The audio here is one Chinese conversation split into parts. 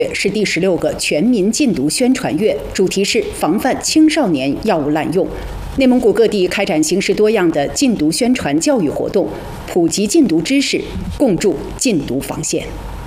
是第16个全民禁毒宣传月，主题是防范青少年药物滥用。内蒙古各地开展形式多样的禁毒宣传教育活动，普及禁毒知识，共筑禁毒防线。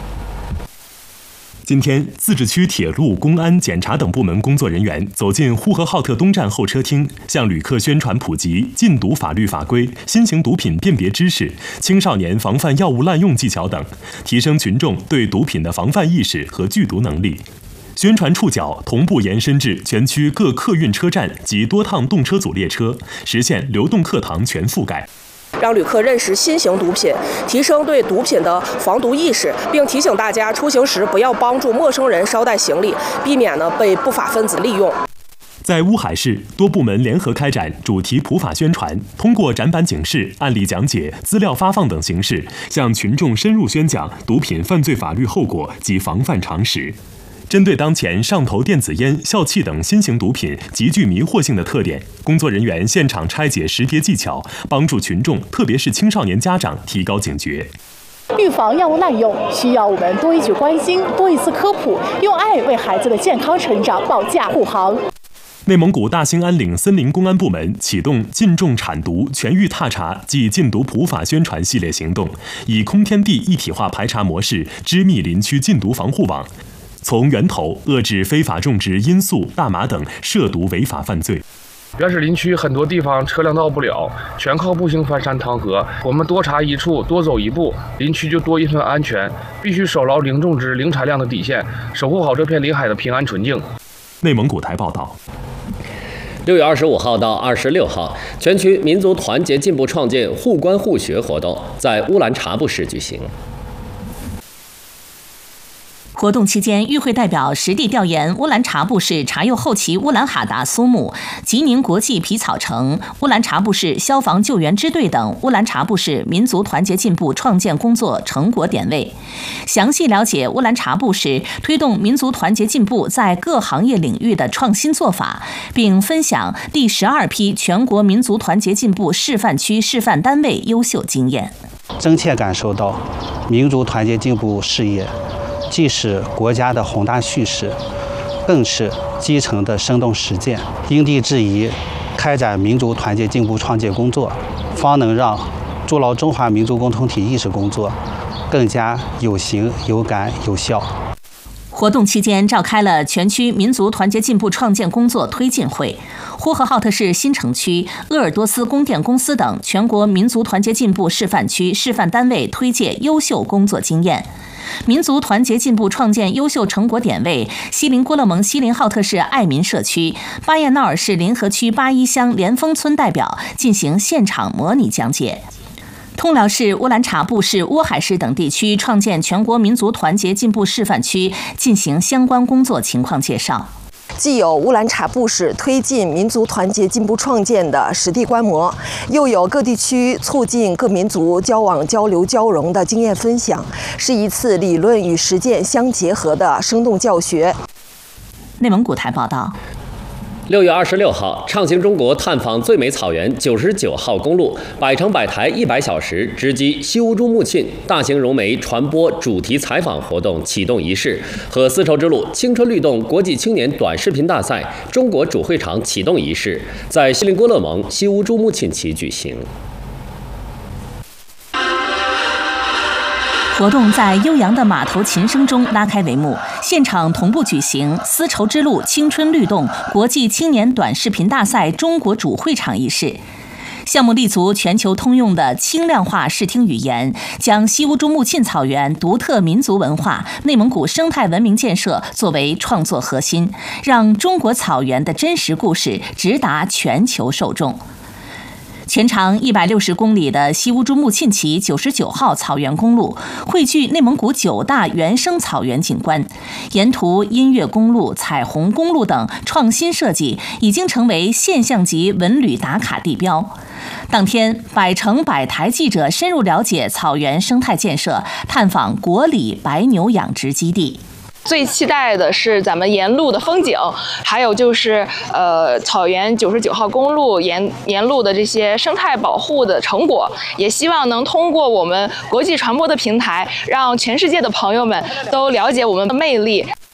今天，自治区铁路、公安、检察等部门工作人员走进呼和浩特东站候车厅，向旅客宣传普及禁毒法律法规、新型毒品辨别知识、青少年防范药物滥用技巧等，提升群众对毒品的防范意识和拒毒能力。宣传触角同步延伸至全区各客运车站及多趟动车组列车，实现流动课堂全覆盖。 让旅客认识新型毒品，提升对毒品的防毒意识，并提醒大家出行时不要帮助陌生人捎带行李，避免被不法分子利用。 在乌海市，多部门联合开展主题普法宣传，通过展板警示、案例讲解、资料发放等形式，向群众深入宣讲毒品犯罪法律后果及防范常识。针对当前上头电子烟、笑气等新型毒品极具迷惑性的特点，工作人员现场拆解识别技巧，帮助群众，特别是青少年家长提高警觉。 预防药物滥用，需要我们多一句关心，多一次科普，用爱为孩子的健康成长保驾护航。 内蒙古大兴安岭森林公安部门启动禁种产毒全域踏查暨禁毒普法宣传系列行动，以空天地一体化排查模式织密林区禁毒防护网，从源头遏制非法种植罂粟、大麻等涉毒违法犯罪。 原始林区很多地方车辆到不了，全靠步行翻山趟河。我们多查一处，多走一步，林区就多一份安全。必须守牢零种植、零产量的底线，守护好这片林海的平安纯净。 内蒙古台报道。 6月25号到26号，全区民族团结进步创建互关互学活动在乌兰察布市举行。 活动期间，与会代表实地调研乌兰察布市察右后旗乌兰哈达苏木、吉宁国际皮草城、乌兰察布市消防救援支队等乌兰察布市民族团结进步创建工作成果点位，详细了解乌兰察布市推动民族团结进步在各行业领域的创新做法，并分享第12批全国民族团结进步示范区示范单位优秀经验。 真切感受到民族团结进步事业既是国家的宏大叙事，更是基层的生动实践。因地制宜开展民族团结进步创建工作，方能让筑牢中华民族共同体意识工作更加有形、有感、有效。 活动期间召开了全区民族团结进步创建工作推进会，呼和浩特市新城区、鄂尔多斯供电公司等全国民族团结进步示范区示范单位推介优秀工作经验。民族团结进步创建优秀成果点位，锡林郭勒盟锡林浩特市爱民社区、巴彦淖尔市临河区八一乡连峰村代表进行现场模拟讲解。通辽市、乌兰察布市、乌海市等地区创建全国民族团结进步示范区，进行相关工作情况介绍。 既有乌兰察布市推进民族团结进步创建的实地观摩，又有各地区促进各民族交往交流交融的经验分享，是一次理论与实践相结合的生动教学。 内蒙古台报道。 6月26号，畅行中国探访最美草原99号公路百城百台100小时直击西乌珠穆沁大型融媒传播主题采访活动启动仪式和丝绸之路青春律动国际青年短视频大赛中国主会场启动仪式在锡林郭勒盟西乌珠穆沁旗举行。 活动在悠扬的马头琴声中拉开帷幕，现场同步举行丝绸之路青春律动国际青年短视频大赛中国主会场仪式。项目立足全球通用的轻量化视听语言，将西乌珠穆沁草原独特民族文化、内蒙古生态文明建设作为创作核心，让中国草原的真实故事直达全球受众。全长160公里的西乌珠穆沁旗99号草原公路，汇聚内蒙古9大原生草原景观，沿途音乐公路、彩虹公路等创新设计已经成为现象级文旅打卡地标。当天，百城百台记者深入了解草原生态建设，探访国里白牛养殖基地。 最期待的是咱们沿路的风景，还有就是草原99号公路沿路的这些生态保护的成果，也希望能通过我们国际传播的平台，让全世界的朋友们都了解我们的魅力。